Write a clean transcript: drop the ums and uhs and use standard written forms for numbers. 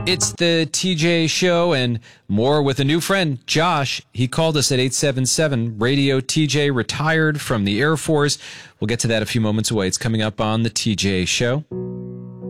It's the TJ Show and more with a new friend, Josh. He called us at 877 Radio TJ, retired from the Air Force. We'll get to that a few moments away. It's coming up on the TJ Show.